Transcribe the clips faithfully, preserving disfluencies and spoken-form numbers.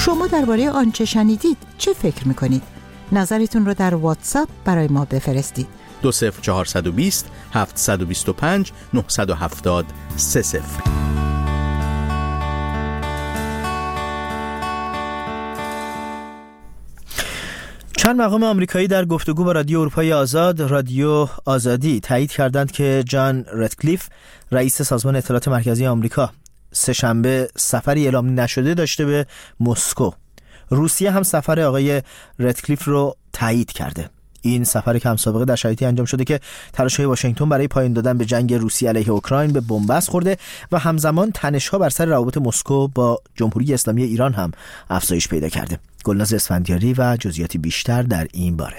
شما درباره آنچه شنیدید چه فکر میکنید؟ نظرتون رو در واتساپ برای ما بفرستید. دو صفر چهارصد و بیست هفتصد و بیست و پنج نهصد و هفتاد سه صفر. چند مقام آمریکایی در گفتگو با رادیو اروپای آزاد، رادیو آزادی، تایید کردند که جان رتکلیف، رئیس سازمان اطلاعات مرکزی آمریکا، سه شنبه سفری اعلام نشده داشته به مسکو. روسیه هم سفر آقای رتکلیف رو تایید کرده. این سفر که هم سابقه در شرایطی انجام شده که تلاش‌های واشنگتن برای پایان دادن به جنگ روسیه علیه اوکراین به بنبست خورده و همزمان تنش‌ها بر سر روابط مسکو با جمهوری اسلامی ایران هم افزایش پیدا کرده. گلناز اسفندیاری و جزئیاتی بیشتر در این باره.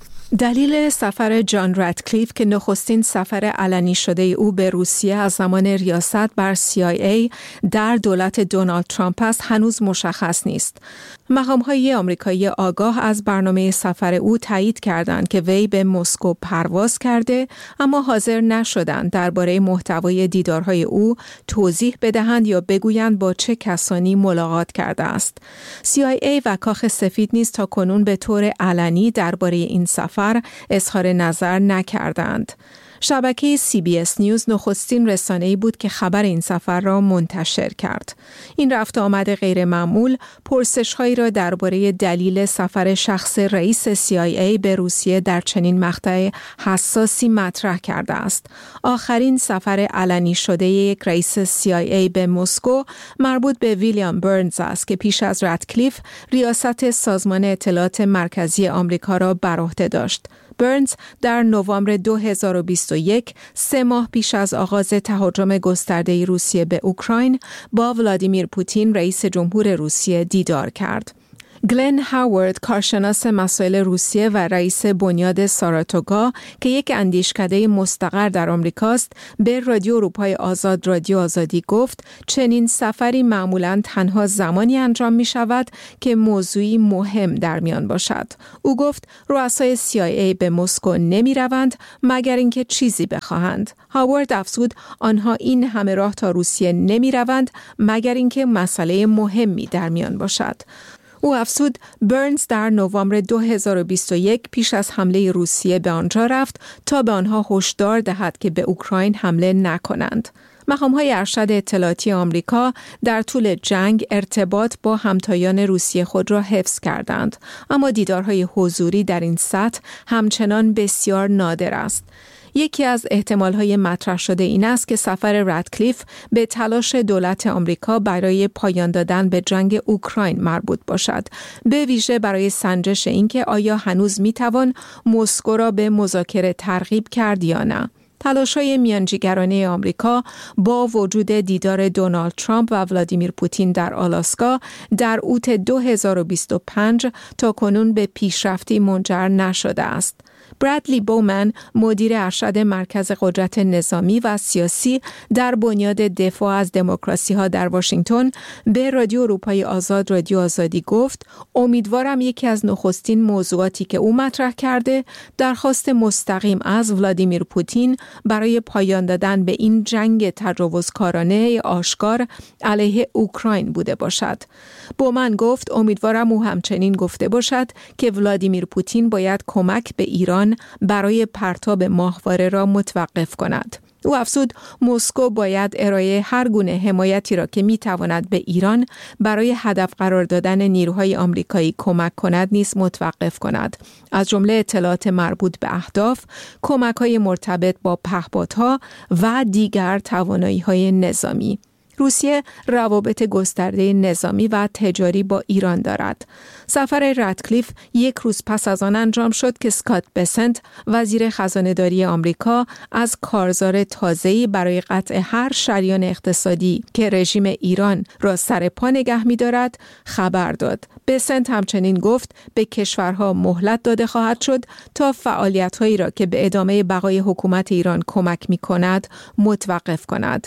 دلیل سفر جان رتکلیف که نخستین سفر علنی شده او به روسیه از زمان ریاست بر سی آی ای در دولت دونالد ترامپ است هنوز مشخص نیست. مقام‌های آمریکایی آگاه از برنامه سفر او تایید کردند که وی به مسکو پرواز کرده، اما حاضر نشدند درباره محتوای دیدارهای او توضیح بدهند یا بگویند با چه کسانی ملاقات کرده است. سی آی ای و کاخ سفید نیز تا کنون به طور علنی درباره این سفر اظهار نظر نکردند. شبکه سی بی اس نیوز نخستین رسانه‌ای بود که خبر این سفر را منتشر کرد. این رفت آمد غیر معمول پرسش‌هایی را درباره دلیل سفر شخص رئیس سی آی ای به روسیه در چنین مقطع حساسی مطرح کرده است. آخرین سفر علنی شده یک رئیس سی آی ای به مسکو مربوط به ویلیام برنز است که پیش از رتکلیف ریاست سازمان اطلاعات مرکزی آمریکا را بر عهده داشت. برنز در نوامبر دو هزار و بیست و یک، سه ماه پیش از آغاز تهاجم گسترده روسیه به اوکراین، با ولادیمیر پوتین رئیس جمهور روسیه دیدار کرد. گلن هاوارد، کارشناس مسائل روسیه و رئیس بنیاد ساراتوگا که یک اندیشکده مستقر در آمریکاست، به رادیو اروپای آزاد رادیو آزادی گفت چنین سفری معمولاً تنها زمانی انجام می شود که موضوعی مهم در میان باشد. او گفت رؤسای سی آی ای به مسکو نمی روند مگر اینکه چیزی بخواهند. هاوارد افزود آنها این همه راه تا روسیه نمی روند مگر اینکه مسئله مهمی در میان باشد. او افزود برنز در نوامبر دو هزار و بیست و یک پیش از حمله روسیه به آنجا رفت تا به آنها هشدار دهد که به اوکراین حمله نکنند. مقام‌های ارشد اطلاعاتی آمریکا در طول جنگ ارتباط با همتایان روسیه خود را حفظ کردند، اما دیدارهای حضوری در این سطح همچنان بسیار نادر است. یکی از احتمال‌های مطرح شده این است که سفر رتکلیف به تلاش دولت آمریکا برای پایان دادن به جنگ اوکراین مربوط باشد، به ویژه برای سنجش اینکه آیا هنوز می‌توان مسکو را به مذاکره ترغیب کرد یا نه. تلاش‌های میانجیگرانه آمریکا با وجود دیدار دونالد ترامپ و ولادیمیر پوتین در آلاسکا در اوت دو هزار و بیست و پنج تا کنون به پیشرفتی منجر نشده است. برادلی بومن، مدیر ارشد مرکز قدرت نظامی و سیاسی در بنیاد دفاع از دموکراسی‌ها در واشنگتن، به رادیو اروپای آزاد رادیو آزادی گفت امیدوارم یکی از نخستین موضوعاتی که او مطرح کرده درخواست مستقیم از ولادیمیر پوتین برای پایان دادن به این جنگ تجاوزکارانه آشکار علیه اوکراین بوده باشد. بومن گفت امیدوارم او همچنین گفته باشد که ولادیمیر پوتین باید کمک به ایران برای پرتاب ماهواره را متوقف کند. او افزود مسکو باید ارائه هر گونه حمایتی را که میتواند به ایران برای هدف قرار دادن نیروهای آمریکایی کمک کند نیز متوقف کند، از جمله اطلاعات مربوط به اهداف، کمک‌های مرتبط با پهپادها و دیگر توانایی‌های نظامی. روسیه روابط گسترده نظامی و تجاری با ایران دارد. سفر رتکلیف یک روز پس از آن انجام شد که اسکات بسنت، وزیر خزانه‌داری آمریکا، از کارزار تازه‌ای برای قطع هر شریان اقتصادی که رژیم ایران را سر پا نگه می‌دارد خبر داد. بسنت همچنین گفت به کشورها مهلت داده خواهد شد تا فعالیت‌هایی را که به ادامه بقای حکومت ایران کمک می‌کند متوقف کند.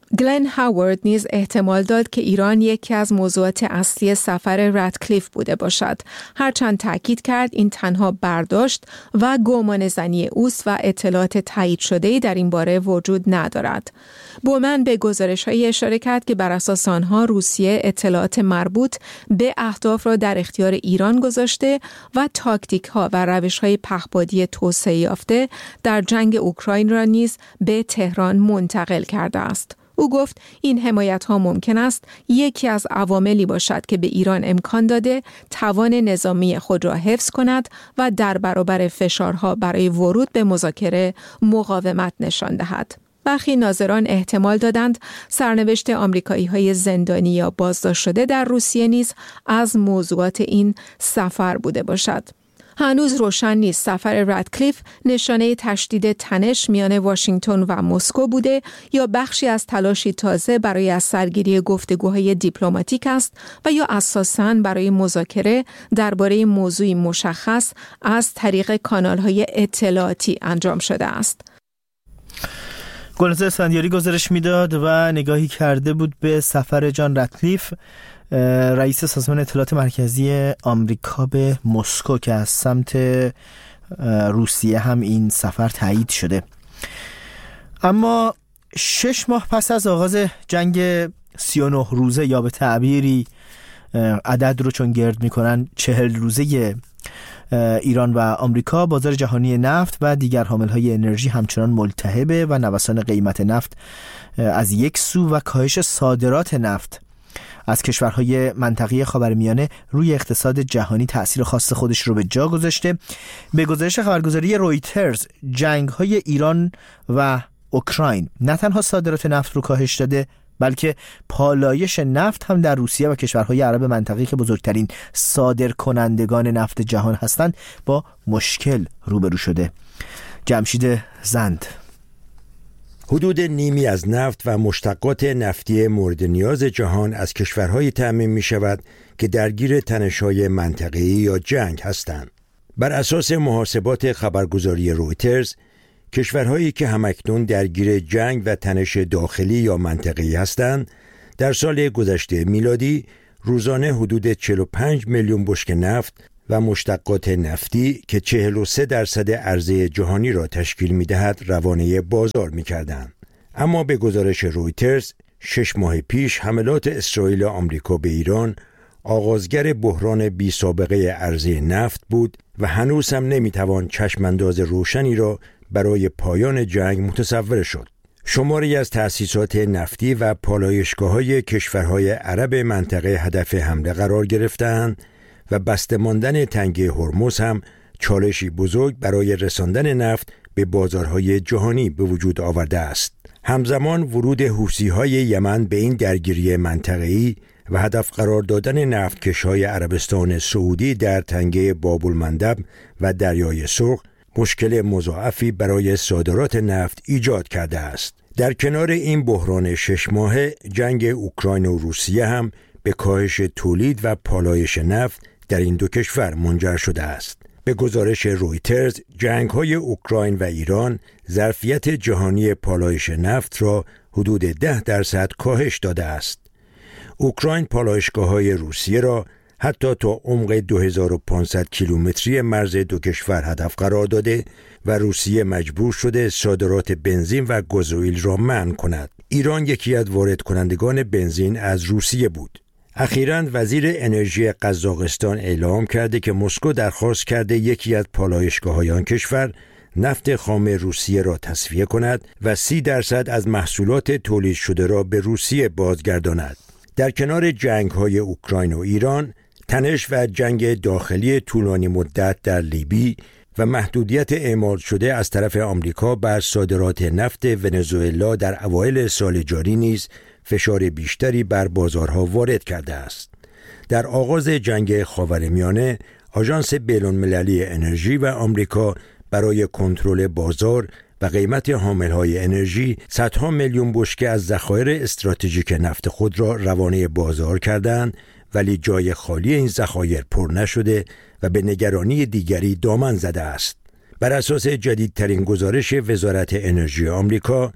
گلن هاوارد نیز احتمال داد که ایران یکی از موضوعات اصلی سفر رادکلیف بوده باشد، هرچند تاکید کرد این تنها برداشت و گمان زنی اوست و اطلاعات تایید شده‌ای در این باره وجود ندارد. بومن به گزارش‌های اشاره کرد که بر اساس آنها روسیه اطلاعات مربوط به اهداف را در اختیار ایران گذاشته و تاکتیک‌ها و روش‌های پهپادی توسعه یافته در جنگ اوکراین را نیز به تهران منتقل کرده است. او گفت این حمایت‌ها ممکن است یکی از عواملی باشد که به ایران امکان داده توان نظامی خود را حفظ کند و در برابر فشارها برای ورود به مذاکره مقاومت نشان دهد. برخی ناظران احتمال دادند سرنوشت آمریکایی‌های زندانی یا بازداشت شده در روسیه نیز از موضوعات این سفر بوده باشد. هنوز روشن نیست سفر رادکلیف نشانه تشدید تنش میان واشنگتن و مسکو بوده یا بخشی از تلاشی تازه برای از سرگیری گفتگوهای دیپلماتیک است و یا اساساً برای مذاکره درباره موضوعی مشخص از طریق کانال‌های اطلاعاتی انجام شده است. گلناز اسفندیاری گزارش میداد و نگاهی کرده بود به سفر جان رادکلیف، رئیس سازمان اطلاعات مرکزی آمریکا به مسکو که از سمت روسیه هم این سفر تایید شده. اما شش ماه پس از آغاز جنگ سی و نه روزه یا به تعبیری عدد رو چون گرد میکنن چهل روزه ایران و آمریکا، بازار جهانی نفت و دیگر حاملهای انرژی همچنان ملتهبه و نوسان قیمت نفت از یک سو و کاهش صادرات نفت از کشورهای منطقه خاورمیانه روی اقتصاد جهانی تأثیر خاص خودش رو به جا گذاشته. به گزارش خبرگزاری رویترز، جنگ‌های ایران و اوکراین نه تنها صادرات نفت رو کاهش داده، بلکه پالایش نفت هم در روسیه و کشورهای عرب منطقه‌ای که بزرگترین صادرکنندگان نفت جهان هستند با مشکل روبرو شده. جمشید زند: حدود نیمی از نفت و مشتقات نفتی مورد نیاز جهان از کشورهایی تأمین می شود که درگیر تنش‌های منطقه‌ای یا جنگ هستند. بر اساس محاسبات خبرگزاری رویترز، کشورهایی که همکنون درگیر جنگ و تنش داخلی یا منطقه‌ای هستند، در سال گذشته میلادی روزانه حدود چهل و پنج میلیون بشکه نفت و مشتقات نفتی که چهل و سه درصد عرضه جهانی را تشکیل می‌دهد روانه بازار می‌کردند. اما به گزارش رویترز، شش ماه پیش حملات اسرائیل و آمریکا به ایران آغازگر بحران بی سابقه عرضه نفت بود و هنوز هم نمی‌توان چشمانداز روشنی را برای پایان جنگ متصور شد. شماری از تأسیسات نفتی و پالایشگاه‌های کشورهای عرب منطقه هدف حمله قرار گرفتند و بسته ماندن تنگه هرمز هم چالشی بزرگ برای رساندن نفت به بازارهای جهانی به وجود آورده است. همزمان ورود حوثی‌های یمن به این درگیری منطقه‌ای و هدف قرار دادن نفتکش‌های عربستان سعودی در تنگه باب‌المندب و دریای سرخ مشکل مضاعفی برای صادرات نفت ایجاد کرده است. در کنار این بحران شش ماهه، جنگ اوکراین و روسیه هم به کاهش تولید و پالایش نفت در این دو کشور منجر شده است. به گزارش رویترز، جنگ‌های اوکراین و ایران ظرفیت جهانی پالایش نفت را حدود ده درصد کاهش داده است. اوکراین پالایشگاه‌های روسیه را حتی تا عمق دو هزار و پانصد کیلومتری مرز دو کشور هدف قرار داده و روسیه مجبور شده صادرات بنزین و گازوئیل را منع کند. ایران یکی از وارد کنندگان بنزین از روسیه بود. اخیراً وزیر انرژی قزاقستان اعلام کرده که مسکو درخواست کرده یکی از پالایشگاه‌های آن کشور نفت خام روسیه را تصفیه کند و سی درصد از محصولات تولید شده را به روسیه بازگرداند. در کنار جنگ‌های اوکراین و ایران، تنش و جنگ داخلی طولانی مدت در لیبی و محدودیت اعمال شده از طرف آمریکا بر صادرات نفت ونزوئلا در اوایل سال جاری نیز فشار بیشتری بر بازارها وارد کرده است. در آغاز جنگ خاورمیانه، آژانس بین‌المللی انرژی و آمریکا برای کنترل بازار و قیمت حاملهای انرژی صدها میلیون بشکه از ذخایر استراتژیک نفت خود را روانه بازار کردند، ولی جای خالی این ذخایر پر نشده و به نگرانی دیگری دامن زده است. بر اساس جدیدترین گزارش وزارت انرژی آمریکا،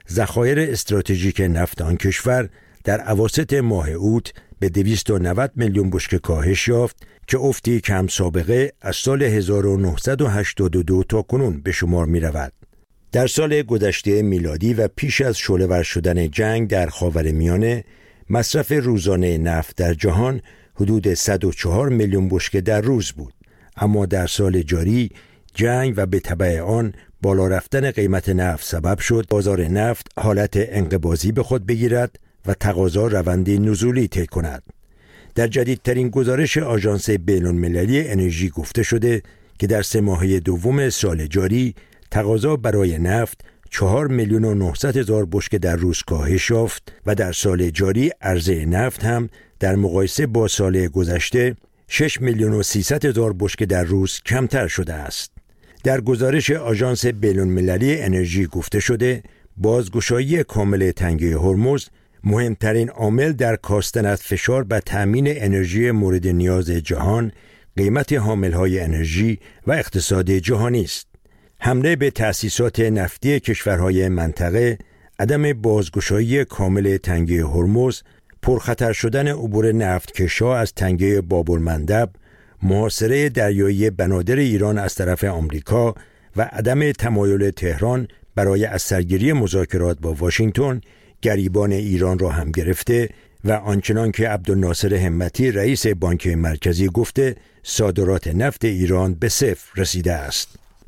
ذخایر استراتژیک نفت آن کشور در اواسط ماه اوت به دویست و نود میلیون بشکه کاهش یافت که افتی کم سابقه از سال هزار و نهصد و هشتاد و دو تا کنون به شمار می رود. در سال گذشته میلادی و پیش از شعله‌ور شدن جنگ در خاورمیانه، مصرف روزانه نفت در جهان حدود صد و چهار میلیون بشکه در روز بود. اما در سال جاری جنگ و به تبع آن بالا رفتن قیمت نفت سبب شد بازار نفت حالت انقباضی به خود بگیرد و تقاضا روند نزولی طی کند. در جدیدترین گزارش آژانس بین‌المللی انرژی گفته شده که در سه ماهه دوم سال جاری تقاضا برای نفت چهار میلیون و نهصد هزار بشکه در روز کاهش یافت و در سال جاری عرضه نفت هم در مقایسه با سال گذشته شش میلیون و سیصد هزار بشکه در روز کمتر شده است. در گزارش آژانس بین‌المللی انرژی گفته شده بازگشایی کامل تنگه هرمز مهمترین عامل در کاستن از فشار و تأمین انرژی مورد نیاز جهان، قیمت حاملهای انرژی و اقتصاد جهانی است. حمله به تأسیسات نفتی کشورهای منطقه، عدم بازگشایی کامل تنگه هرمز، پرخطر شدن عبور نفتکش‌ها از تنگه باب‌المندب، محاصره دریایی بنادر ایران از طرف آمریکا و عدم تمایل تهران برای از سرگیری مذاکرات با واشنگتن گریبان ایران را هم گرفته و آنچنان که عبدالناصر همتی رئیس بانک مرکزی گفته صادرات نفت ایران به صفر رسیده است.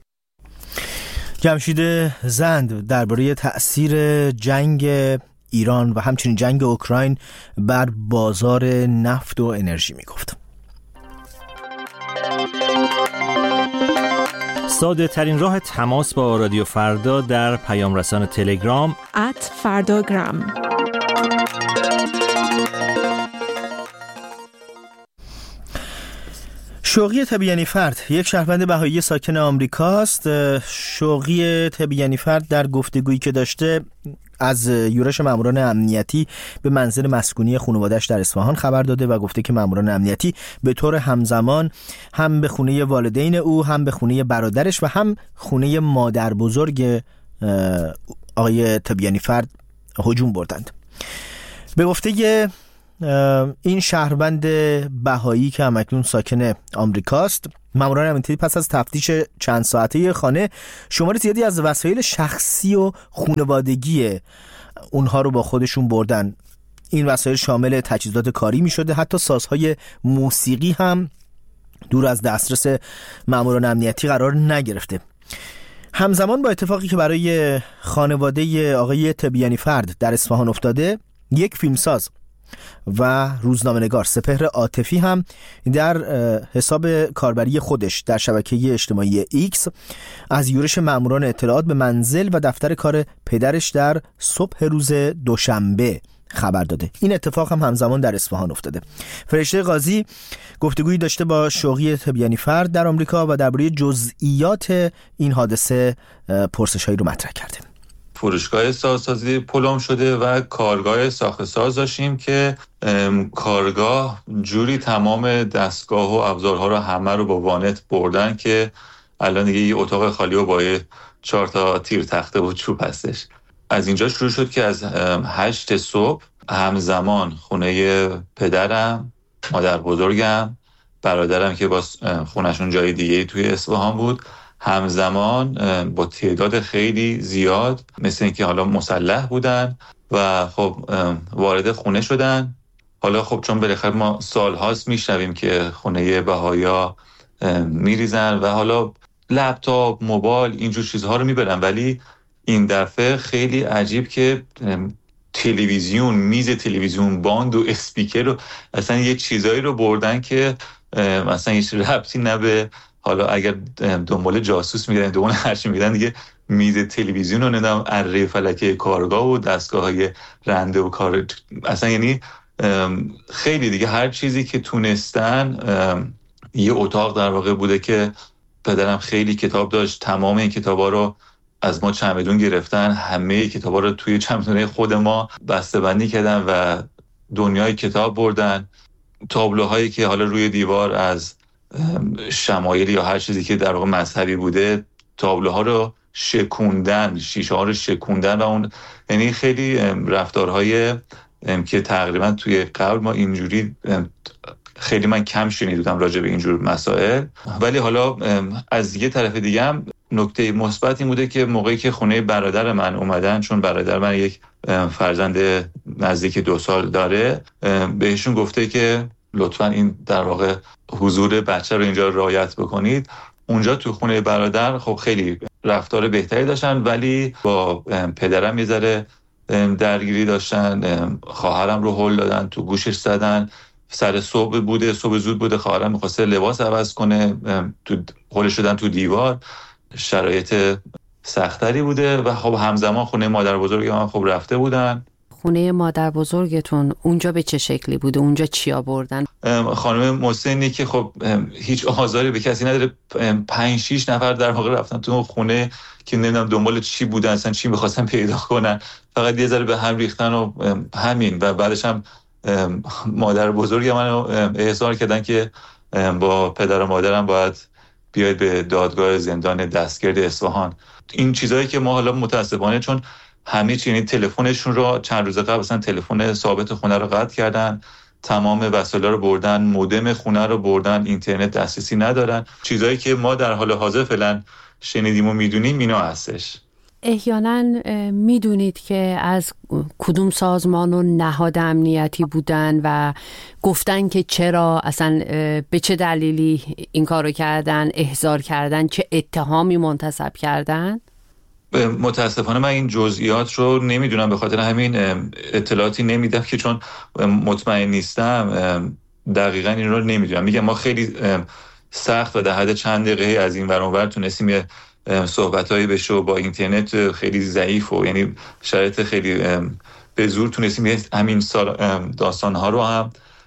جمشید زند درباره تأثیر جنگ ایران و همچنین جنگ اوکراین بر بازار نفت و انرژی می گفت. ساده ترین راه تماس با رادیو فردا در پیام رسان تلگرام ات فرداگرام. شوقی تبیانی فرد یک شهروند بهایی ساکن آمریکاست. شوقی تبیانی فرد در گفتگویی که داشته از یورش ماموران امنیتی به منزل مسکونی خانواده‌اش در اصفهان خبر داده و گفته که ماموران امنیتی به طور همزمان هم به خونه والدین او، هم به خونه برادرش و هم خونه مادر بزرگ آقای تبیانی فرد هجوم بردند. به گفته این شهروند بهایی که همکنون ساکن آمریکاست، ماموران امنیتی پس از تفتیش چند ساعته خانه شمار زیادی از وسایل شخصی و خانوادگی اونها رو با خودشون بردن. این وسایل شامل تجهیزات کاری می شده، حتی سازهای موسیقی هم دور از دسترس ماموران امنیتی قرار نگرفته. همزمان با اتفاقی که برای خانواده آقای تبیانی فرد در اصفهان افتاده، یک فیلمساز و روزنامه‌نگار سپهر عاطفی هم در حساب کاربری خودش در شبکه اجتماعی ایکس از یورش ماموران اطلاعات به منزل و دفتر کار پدرش در صبح روز دوشنبه خبر داده. این اتفاق هم همزمان در اصفهان افتاده. فرشته قاضی گفتگویی داشته با شوقی تبیانی فرد در آمریکا و درباره جزئیات این حادثه پرسش‌هایی رو مطرح کرده. فروشگاه سازسازی پلم شده و کارگاه ساخت ساز داشتیم که کارگاه جوری تمام دستگاه و ابزارها رو همه رو با وانت بردن که الان دیگه یه اتاق خالی و با چهار تا تیر تخته و چوب هستش. از اینجا شروع شد که از هشت صبح همزمان خونه پدرم، مادر بزرگم، برادرم که با خونشون جای دیگه توی اصفهان بود، همزمان با تعداد خیلی زیاد مثل اینکه حالا مسلح بودن و خب وارد خونه شدن. حالا خب چون بالاخره ما سالهاست میشنویم که خونه بهایا میریزن و حالا لپتاپ، موبایل، اینجور چیزها رو میبرن، ولی این دفعه خیلی عجیب که تلویزیون، میز تلویزیون، باند و اسپیکر رو اصلا یه چیزایی رو بردن که مثلا هیچ ربطی نه به، حالا اگر دنبال جاسوس میگردن دون هرچی میگردن دیگه، میز تلویزیون رو ندم اره فلکه کارگاه و دستگاه های رنده و کار، اصلا یعنی خیلی دیگه هر چیزی که تونستن. یه اتاق در واقع بوده که پدرم خیلی کتاب داشت، تمام این کتابا رو از ما چمدون گرفتن، همه کتابا رو توی چمدونه خود ما بسته‌بندی کردن و دنیای کتاب بردن. تابلوهایی که حالا روی دیوار از شمایل یا هر چیزی که در واقع مذهبی بوده، تابلوها رو شکوندن، شیشه ها رو شکوندن و اون یعنی خیلی رفتارهای که تقریبا توی قبل ما اینجوری خیلی من کم شنیدم راجع به اینجور مسائل. ولی حالا از یه طرف دیگه هم نکته مثبت این بوده که موقعی که خونه برادر من اومدن، چون برادر من یک فرزند نزدیک دو سال داره، بهشون گفته که لطفاً این در واقع حضور بچه رو اینجا رعایت بکنید. اونجا تو خونه برادر خب خیلی رفتار بهتری داشتن، ولی با پدرم یه ذره درگیری داشتن. خواهرم رو هل دادن، تو گوشش زدن. سر صبح بوده، صبح زود بوده، خواهرم می‌خواسته لباس عوض کنه، تو هل شدن تو دیوار. شرایط سختری بوده و خب همزمان خونه مادر بزرگ من خب رفته بودن. خونه مادر بزرگتون اونجا به چه شکلی بوده؟ اونجا چی آوردن؟ خانم مسنی که خب هیچ آزاری به کسی نداره، پنج شیش نفر در واقع رفتن تو خونه که نمیدونم دنبال چی بودن، اصلا چی می‌خواستن پیدا کنن، فقط یه ذره به هم ریختن و همین. و بعدش هم مادر بزرگ منو احضار کردن که با پدر و مادرم باید بیاید به دادگاه زندان دستگرد اصفهان. این چیزایی که ما حالا متاسفانه چون همه چی، یعنی تلفنشون رو چند روز قبل مثلا تلفن ثابت خونه رو قطع کردن، تمام وسایل رو بردن، مودم خونه رو بردن، اینترنت دسترسی ندارن. چیزایی که ما در حال حاضر فعلا شنیدیم و میدونیم اینا هستش. احیانا میدونید که از کدوم سازمان و نهاد امنیتی بودن و گفتن که چرا اصلا به چه دلیلی این کارو کردن، احضار کردن، چه اتهامی منتسب کردن؟ متاسفانه من این جزئیات رو نمیدونم، به خاطر همین اطلاعاتی نمیدم که چون مطمئن نیستم دقیقاً این رو نمیدونم. میگم ما خیلی سخت و در حد چند دقیقه از این ور اون ور تونستیم یه صحبتایی بشه و با اینترنت خیلی ضعیف و یعنی شرایط خیلی به زور تونستیم همین داستان‌ها رو هم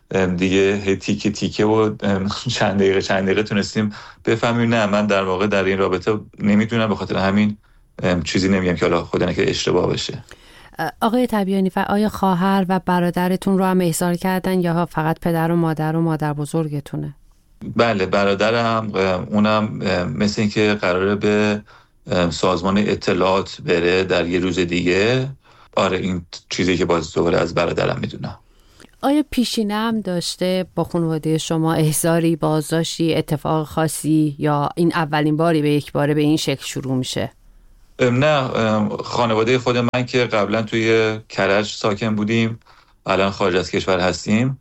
دیگه تیکه تیکه و چند دقیقه چند دقیقه تونستیم بفهمیم. نه من در واقع در این رابطه نمیدونم، به خاطر همین چیزی نمیگم که حالا خدا نکنه اشتباه بشه. آقای تبیانی، آیا خواهر و برادرتون رو هم احضار کردن یا فقط پدر و مادر و مادر بزرگتونه؟ بله برادرم، اونم مثل این که قراره به سازمان اطلاعات بره در یه روز دیگه. آره این چیزی که باز دوباره از برادرم میدونم. آیا پیشینه هم داشته با خانواده شما احضاری، بازداشتی، اتفاق خاصی، یا این اولین باری به یک باره به این شکل شروع میشه؟ نه، خانواده خود من که قبلا توی کرج ساکن بودیم، الان خارج از کشور هستیم.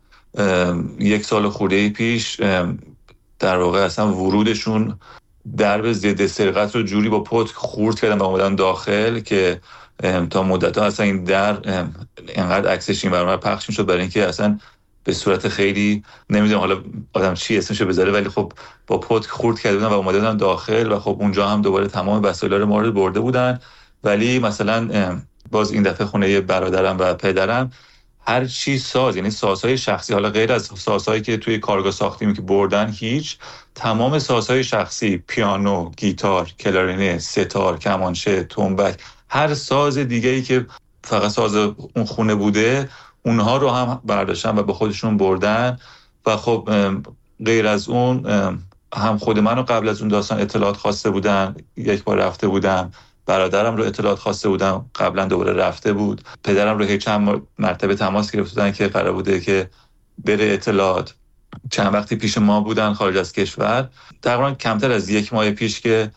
یک سال خورده پیش در واقع اصلا ورودشون درب ضد سرقت رو جوری با پتک خورد کردن و اومدن داخل که تا مدت‌ها اصلا این در اینقدر عکسش این برنامه پخش میشد برای اینکه اصلا به صورت خیلی نمیدونم حالا آدم چی اسمشو بذاره، ولی خب با پتک خورد کرده بودن و اومدن داخل و خب اونجا هم دوباره تمام وسایل رو مورد برده بودن. ولی مثلا باز این دفعه خونه برادرم و پدرم هر چی ساز، یعنی سازهای شخصی، حالا غیر از سازهایی که توی کارگاه ساختیم که بردن، هیچ، تمام سازهای شخصی، پیانو، گیتار، کلارینه، ستار، کمانچه، تنبک، هر ساز دیگه‌ای که فقط ساز اون خونه بوده اونها رو هم برداشتن و به خودشون بردن. و خب غیر از اون هم خود منو قبل از اون داستان اطلاعات خواسته بودن، یک بار رفته بودم، برادرم رو اطلاعات خواسته بودم، قبلا دوباره رفته بود، پدرم رو هیچ چند مرتبه تماس گرفتن که قرار بوده که بره اطلاعات. چند وقتی پیش ما بودن خارج از کشور، تقریبا کمتر از یک ماه پیش که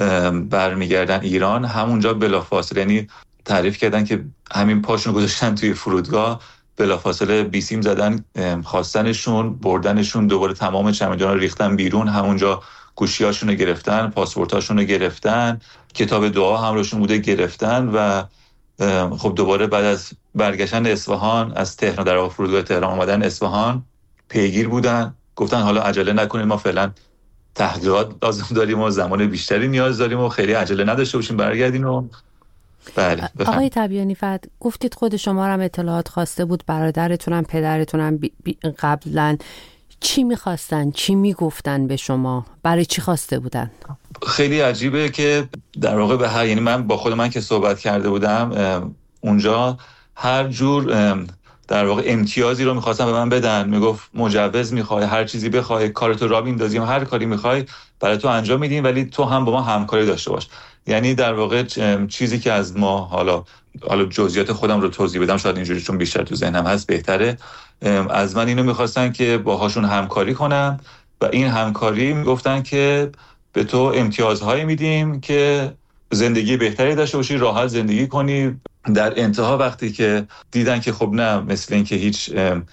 برمیگردن ایران، همونجا بلافاصله یعنی تعریف کردن که همین پاشون گذاشتن توی فرودگاه، بلافاصله بیسیم زدن، خواستنشون، بردنشون، دوباره تمام چمدانا رو ریختن بیرون، همونجا گوشیاشون رو گرفتن، پاسپورتاشون رو گرفتن، کتاب دعا هم روشون بوده گرفتن. و خب دوباره بعد از برگشتن اصفهان از تهران، در واقع فرودگاه تهران اومدن اصفهان، پیگیر بودن، گفتن حالا عجله نکنید، ما فعلا تحقیقات لازم داریم و زمان بیشتری نیاز داریم و خیلی عجله نداشته باشیم برگردین. و بله. آقای تبیانی فقط گفتید خود شما هم اطلاعات خواسته بود، برادرتونم، پدرتونم قبلا چی میخواستن؟ چی میگفتن به شما؟ برای چی خواسته بودن؟ خیلی عجیبه که در واقع به هر، یعنی من با خود من که صحبت کرده بودم اونجا، هر جور در واقع امتیازی رو می‌خواستن به من بدن. میگفت مجوز می‌خوای، هر چیزی بخوای، کارتو راه میندازیم، هر کاری می‌خوای برای تو انجام میدیم، ولی تو هم با ما همکاری داشته باش. یعنی در واقع چیزی که از ما، حالا حالا جزئیات خودم رو توضیح بدم شاید اینجوری چون بیشتر تو ذهنم هست بهتره، از من اینو می‌خواستن که باهاشون همکاری کنم و این همکاری میگفتن که به تو امتیازهایی میدیم که زندگی بهتری داشته باشی، راحت زندگی کنی. در انتها وقتی که دیدن که خب نه، مثل این که هیچ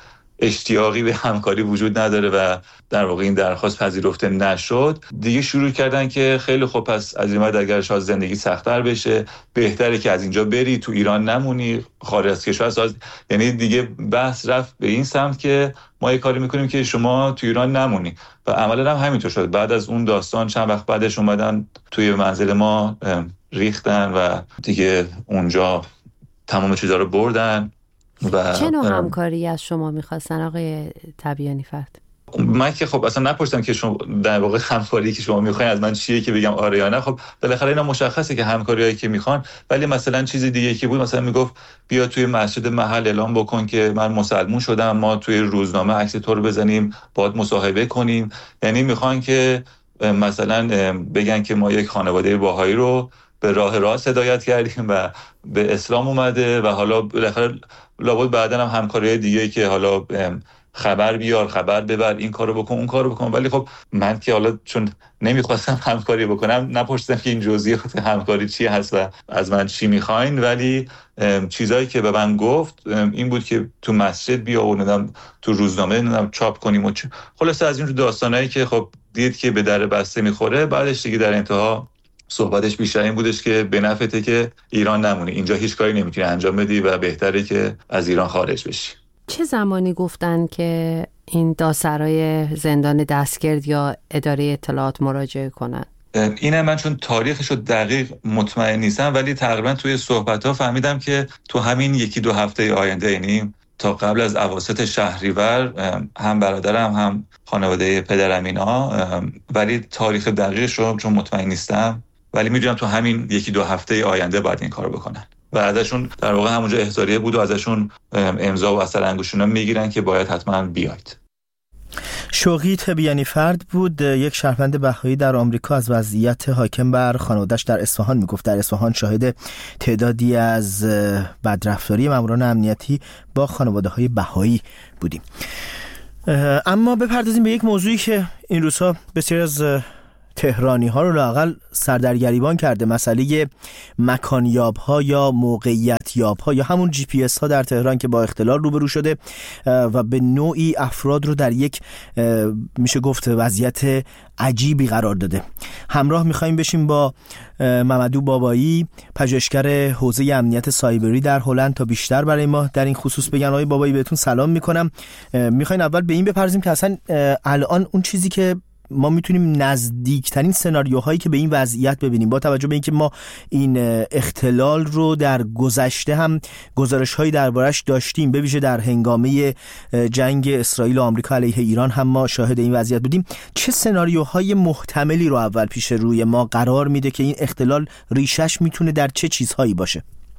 اشتیاقی به همکاری وجود نداره و در واقع این درخواست پذیرفته نشد، دیگه شروع کردن که خیلی خب پس از این بعد اگر شاید زندگی سخت‌تر بشه بهتره که از اینجا بری، تو ایران نمونی، خارج از کشور ساز. یعنی دیگه بحث رفت به این سمت که ما یه کاری میکنیم که شما تو ایران نمونی و عملا هم همینطور شد. بعد از اون داستان چند وقت بعدش اومدن توی منزل ما ریختن و دیگه اونجا تمام چیزا رو بردن. و چه نوع همکاری از شما میخواستن آقای تبیانی فرد؟ من که خب اصلا نپرسیدم که شما در واقع همکاری که شما میخواین از من چیه که بگم آره یا نه. خب بالاخره اینا مشخصه که همکاریایی که میخوان، ولی مثلا چیز دیگه که بود، مثلا میگفت بیا توی مسجد محل اعلام بکن که من مسلمون شدم، ما توی روزنامه عکس تو رو بزنیم، باهات مصاحبه کنیم. یعنی میخوان که مثلا بگن که ما یک خانواده باهایی رو به راه راست هدایت کردیم و به اسلام اومده و حالا بالاخره لابد بعدن هم همکاری دیگه که حالا خبر بیار، خبر ببر، این کارو بکن، اون کارو بکن. ولی خب من که حالا چون نمیخواستم همکاری بکنم نپرسیدم که این جزئیات همکاری چی هست و از من چی میخواین، ولی چیزایی که به من گفت این بود که تو مسجد بیا و ندم تو روزنامه ندم چاپ کنیم و چ... خلاصه از این داستانایی که خب دید که به در بسته میخوره. بعدش دیگه در انتها صحبتش بیشتر این بودش که به نفعته که ایران نمونی، اینجا هیچ کاری نمیتونی انجام بدی و بهتره که از ایران خارج بشی. چه زمانی گفتن که این دادسرای زندان دستگرد یا اداره اطلاعات مراجعه کنن؟ اینه من چون تاریخش رو دقیق مطمئن نیستم، ولی تقریبا توی صحبت‌ها فهمیدم که تو همین یکی دو هفته آینده، یعنی تا قبل از اواسط شهریور، هم برادرم هم خانواده پدرم اینا، ولی تاریخ دقیقش رو چون مطمئن نیستم، ولی میدونم تو همین یکی دو هفته آینده باید این کارو بکنن و ازشون در واقع همونجا احضاریه بود و ازشون امضا و اثر انگشتونا میگیرن که باید حتما بیاید. شوقی تبیانی فرد بود، یک شهروند بهایی در آمریکا، از وضعیت حاکم بر خانواده‌اش در اصفهان میگفت. در اصفهان شاهد تعدادی از بدرفتاری ماموران امنیتی با خانواده‌های بهایی بودیم. اما بپردازیم به یک موضوعی که این روزها بسیار از تهرانی ها رو لااقل سردرگریبان کرده، مسئله مکانیاب ها یا موقعیت یاب ها یا همون جی پی اس ها در تهران که با اختلال روبرو شده و به نوعی افراد رو در یک میشه گفت وضعیت عجیبی قرار داده. همراه میخوایم بشیم با ممدو بابایی، پژوهشگر حوزه امنیت سایبری در هلند، تا بیشتر برای ما در این خصوص بگن. آقای بابایی بهتون سلام میکنم. میخواین اول به این بپردازیم که اصلا الان اون چیزی که ما میتونیم نزدیکترین سناریوهایی که به این وضعیت ببینیم، با توجه به اینکه ما این اختلال رو در گذشته هم گزارش‌هایی دربارش داشتیم، به ویژه در هنگامه جنگ اسرائیل و آمریکا علیه ایران هم ما شاهد این وضعیت بودیم، چه سناریوهای محتملی رو اول پیش روی ما قرار میده که این اختلال ریشش میتونه در چه چیزهایی باشه؟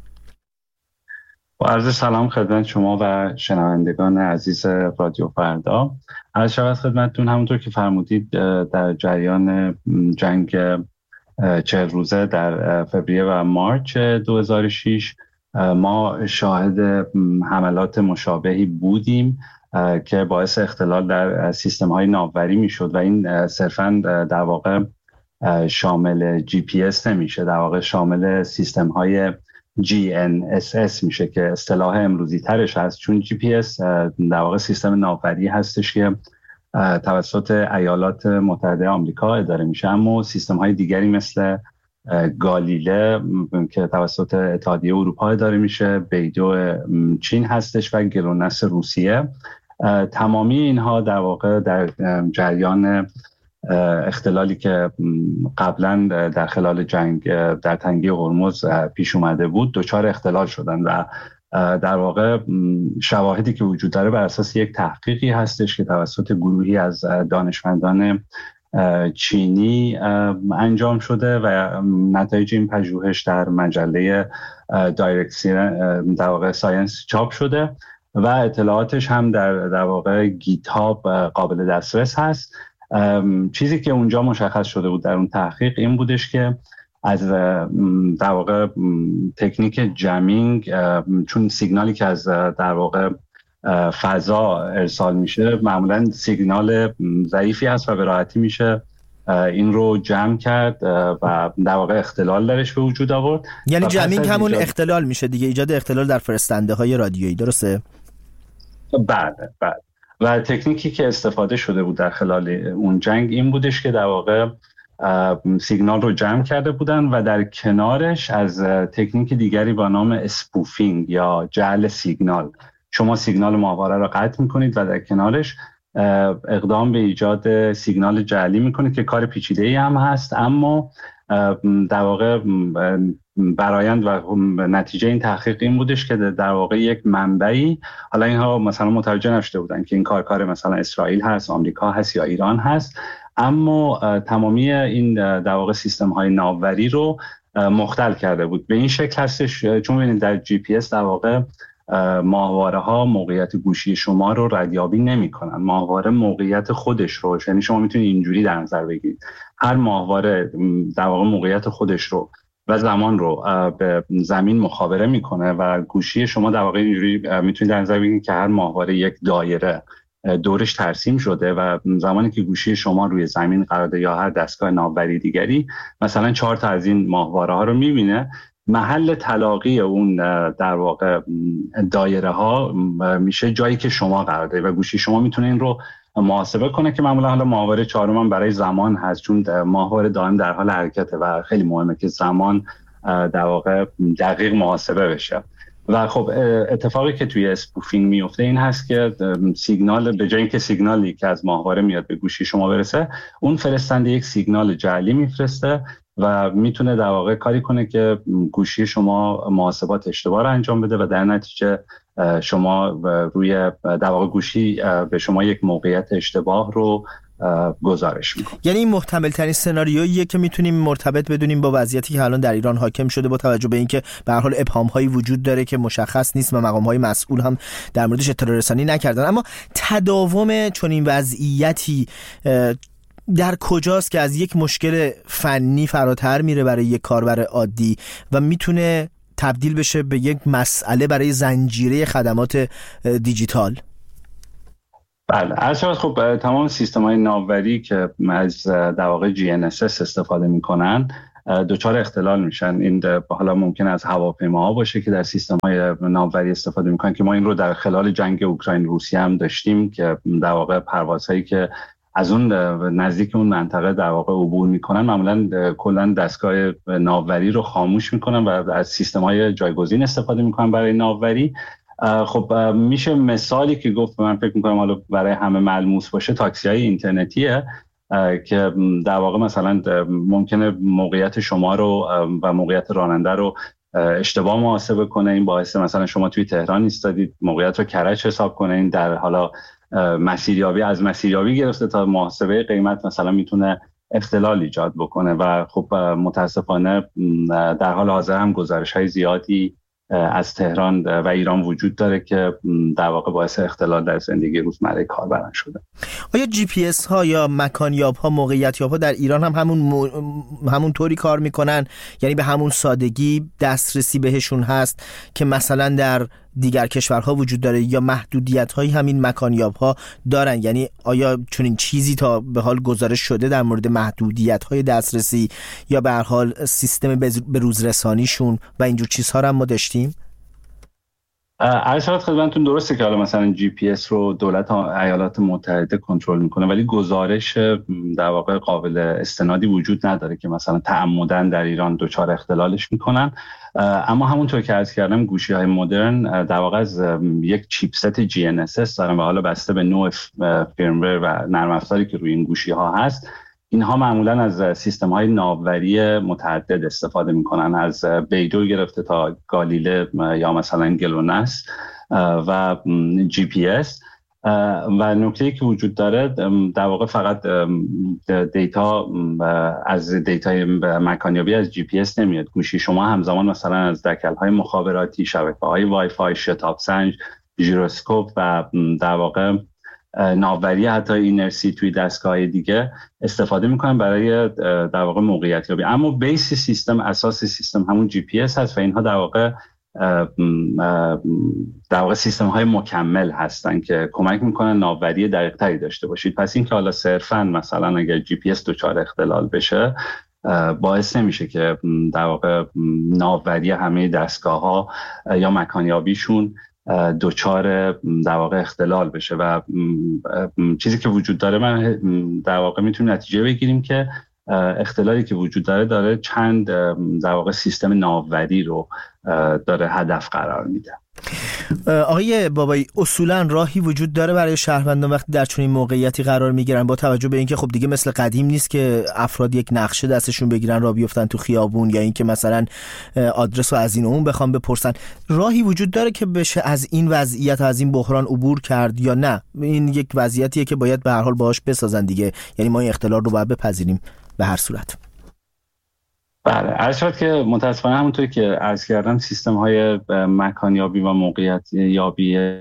با عرض سلام خدمت شما و شنوندگان عزیز رادیو فردا. عرض شود خدمتتون همونطور که فرمودید در جریان جنگ چهل روزه در فوریه و مارچ دو هزار و شش ما شاهد حملات مشابهی بودیم که باعث اختلال در سیستم‌های ناوبری میشد و این صرفاً در واقع شامل جی پی اس نمیشه، در واقع شامل سیستم‌های جی ان اس اس میشه که اصطلاح امروزی ترش هست، چون جی پی اس در واقع سیستم ناوبری هستش که توسط ایالات متحده آمریکا اداره میشه، اما سیستم های دیگری مثل گالیله که توسط اتحادیه اروپا اداره میشه، بیدو چین هستش و گلونس روسیه، تمامی اینها در واقع در جریان اختلالی که قبلا در خلال جنگ در تنگه هرمز پیش اومده بود دچار اختلال شدن و در واقع شواهدی که وجود داره بر اساس یک تحقیقی هستش که توسط گروهی از دانشمندان چینی انجام شده و نتایج این پژوهش در مجله دایرکت در واقع ساینس چاپ شده و اطلاعاتش هم در در واقع گیت هاب قابل دسترس هست. چیزی که اونجا مشخص شده بود در اون تحقیق این بودش که از در واقع تکنیک جمینگ، چون سیگنالی که از در واقع فضا ارسال میشه معمولا سیگنال ضعیفی هست و به راحتی میشه این رو جمع کرد و در واقع اختلال درش به وجود آورد. یعنی جمینگ همون ایجاد... اختلال میشه دیگه، ایجاد اختلال در فرستنده های رادیویی، درسته؟ بله بله. و تکنیکی که استفاده شده بود در خلال اون جنگ این بودش که در واقع سیگنال رو جمع کرده بودن و در کنارش از تکنیک دیگری با نام اسپوفینگ یا جعل سیگنال، شما سیگنال ماهواره رو قطع میکنید و در کنارش اقدام به ایجاد سیگنال جعلی میکنید که کار پیچیده‌ای هم هست، اما در واقع برآیند و نتیجه این تحقیق این بودش که در واقع یک منبعی، حالا اینها مثلا متوجه نشده بودن که این کار کار مثلا اسرائیل هست، آمریکا هست یا ایران هست، اما تمامی این در واقع سیستم های ناوبری رو مختل کرده بود. به این شکل هستش چون ببینید در جی پی اس در واقع ماهواره ها موقعیت گوشی شما رو ردیابی نمی کنن. ماهواره موقعیت خودش رو، یعنی شما میتونید اینجوری در نظر بگیرید هر ماهواره در واقع موقعیت خودش رو و زمان رو به زمین مخابره میکنه و گوشی شما در واقع اینجوری میتونید در نظر بگیرید که هر ماهواره یک دایره دورش ترسیم شده و زمانی که گوشی شما روی زمین قرار داره یا هر دستگاه ناوبری دیگری مثلا چهار تا از این ماهواره ها رو میبینه، محل تلاقی اون در واقع دایره ها میشه جایی که شما قرار داره و گوشی شما میتونه این رو محاسبه کنه که معمولا حالا ماهواره چهارم هم برای زمان هست، چون ماهواره دائم در حال حرکته و خیلی مهمه که زمان در واقع دقیق محاسبه بشه. و خب اتفاقی که توی اسپوفینگ میفته این هست که سیگنال به جای اینکه سیگنالی که از ماهواره میاد به گوشی شما برسه، اون فرستنده یک سیگنال جعلی میفرسته و میتونه در واقع کاری کنه که گوشی شما محاسبات اشتباه رو انجام بده و در نتیجه شما روی در واقع گوشی به شما یک موقعیت اشتباه رو گزارش میکنه. یعنی این محتمل ترین سناریوییه که میتونیم مرتبط بدونیم با وضعیتی که الان در ایران حاکم شده، با توجه به اینکه به هر حال ابهام هایی وجود داره که مشخص نیست و مقام های مسئول هم در موردش اطلاع رسانی نکردن. اما تداوم چنین وضعیتی در کجاست که از یک مشکل فنی فراتر میره برای یک کاربر عادی و میتونه تبدیل بشه به یک مسئله برای زنجیره خدمات دیجیتال؟ بله، هرچند خب تمام سیستم‌های ناوبری که از در واقع جی ان اس اس استفاده میکنن دچار اختلال میشن. این حالا ممکن از هواپیماها باشه که در سیستم‌های ناوبری استفاده میکنن که ما این رو در خلال جنگ اوکراین روسیه هم داشتیم که در واقع پروازهایی که از اون نزدیک اون منطقه در واقع عبور میکنن معمولا کلا دستگاه ناوبری رو خاموش میکنن و از سیستم‌های جایگزین استفاده میکنن برای ناوبری. خب میشه مثالی که گفت من فکر میکنم حالا برای همه ملموس باشه، تاکسی های اینترنتیه که در واقع مثلا ممکنه موقعیت شما رو و موقعیت راننده رو اشتباه محاسبه کنه. این باعث مثلا شما توی تهران ایستادید موقعیت رو کرج حساب کنه، این در حالا مسیریابی از مسیریابی گرفته تا محاسبه قیمت مثلا میتونه اختلال ایجاد بکنه و خب متاسفانه در حال حاضر هم گزارش‌های زیادی از تهران و ایران وجود داره که در واقع باعث اختلال در زندگی روزمره کاربران شده. آیا جی پی اس ها یا مکانیاب ها، موقعیت یاب ها در ایران هم همون مو... همون طوری کار میکنن؟ یعنی به همون سادگی دسترسی بهشون هست که مثلا در دیگر کشورها وجود داره یا محدودیت هایی همین مکانیاب ها دارن؟ یعنی آیا چون این چیزی تا به حال گزارش شده در مورد محدودیت های دسترسی یا به هر حال سیستم به روز رسانیشون و اینجور چیزها رو هم ما داشتیم؟ عرض خدمتتون درسته که حالا مثلا جی پی اس رو دولت ایالات متحده کنترل میکنه، ولی گزارش در واقع قابل استنادی وجود نداره که مثلا تعمدن در ایران دچار اختلالش میکنن. اما همونطور که عرض کردم گوشی های مدرن در واقع از یک چیپست جی ان اس اس دارن و حالا بسته به نوع فرمور و نرم افزاری که روی این گوشی ها هست، اینها معمولا از سیستم های ناوبری متعدد استفاده میکنن، از بیدو گرفته تا گالیله یا مثلا گلوناس و جی پی اس. و نکته‌ای که وجود داره در واقع فقط دیتا از دیتای مکانیابی از جی پی اس نمیاد. گوشی شما همزمان مثلا از دکل‌های مخابراتی، شبکه‌های وای فای، شتاب سنج ژیروسکوپ و در واقع ناوبری حتی اینرسی توی دستگاه دیگه استفاده میکنن برای در واقع موقعیت یابی. اما بیس سیستم، اساس سیستم همون جی پی اس هست و اینها در واقع در واقع سیستم های مکمل هستن که کمک میکنن ناوبری دقیق تری داشته باشید. پس این که حالا صرفا مثلا اگر جی پی اس دچار اختلال بشه باعث نمیشه که در واقع ناوبری همه دستگاه ها یا مکانیابیشون دوچار در واقع اختلال بشه. و چیزی که وجود داره، من در واقع میتونیم نتیجه بگیریم که اختلالی که وجود داره داره چند در واقع سیستم ناوبری رو داره هدف قرار میده. آقای بابایی، اصولا راهی وجود داره برای شهروندان وقتی در چنین موقعیتی قرار میگیرن، با توجه به اینکه خب دیگه مثل قدیم نیست که افراد یک نقشه دستشون بگیرن راه بیفتن تو خیابون، یا اینکه مثلا آدرس رو از این و اون بخوام بپرسن، راهی وجود داره که بشه از این وضعیت، از این بحران عبور کرد یا نه این یک وضعیتیه که باید به هر حال باهاش بسازن دیگه، یعنی ما این اختلال رو باید بپذیریم به هر صورت؟ بله، عرض شد که متاسفانه همونطور که عرض کردم سیستم های مکانیابی و موقعیت یابی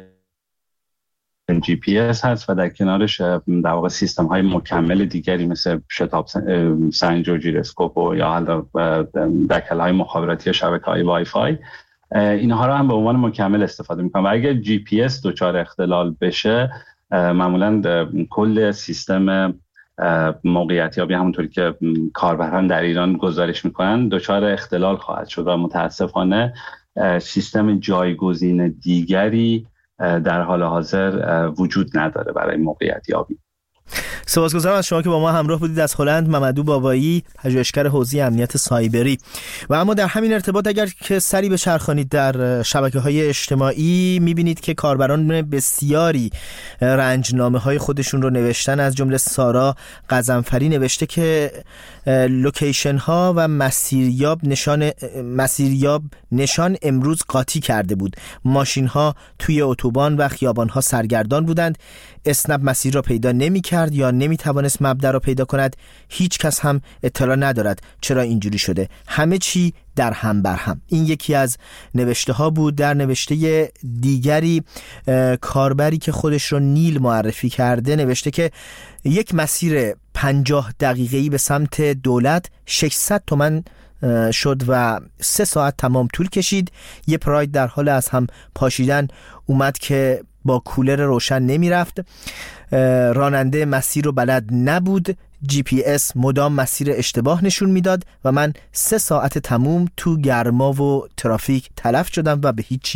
جی پی اس هست و در کنارش در واقع سیستم های مکمل دیگری مثل شتاب سنج و ژیروسکوپ و یا حالا دکل های مخابراتی شبکه های وای فای، اینها رو هم به عنوان مکمل استفاده میکنم. و اگر جی پی اس دچار اختلال بشه، معمولا کل سیستم موقعیت یابی همونطوری که کاربران در ایران گزارش میکنن دچار اختلال خواهد شد و متاسفانه سیستم جایگزین دیگری در حال حاضر وجود نداره برای موقعیت یابی. سپاسگزارم از شما که با ما همراه بودید. از هلند ممدو بابایی، پژوهشگر حوزه امنیت سایبری. و اما در همین ارتباط اگر که سری بچرخانید در شبکه‌های اجتماعی می‌بینید که کاربران بسیاری رنجنامه‌های خودشون رو نوشتن. از جمله سارا قزنفری نوشته که لوکیشن ها و مسیریاب نشان مسیریاب نشان امروز قاطی کرده بود. ماشین ها توی اتوبان و خیابان ها سرگردان بودند. اسنپ مسیر را پیدا نمی کرد یا نمی توانست مبدا را پیدا کند. هیچ کس هم اطلاع ندارد چرا اینجوری شده. همه چی در هم بر هم. این یکی از نوشته ها بود. در نوشته دیگری کاربری که خودش رو نیل معرفی کرده نوشته که یک مسیر پنجاه دقیقه‌ای به سمت دولت ششصد تومان شد و سه ساعت تمام طول کشید. یه پراید در حال از هم پاشیدن اومد که با کولر روشن نمی رفت. راننده مسیر رو بلد نبود. جی پی اس مدام مسیر اشتباه نشون میداد و من سه ساعت تموم تو گرما و ترافیک تلف شدم و به هیچ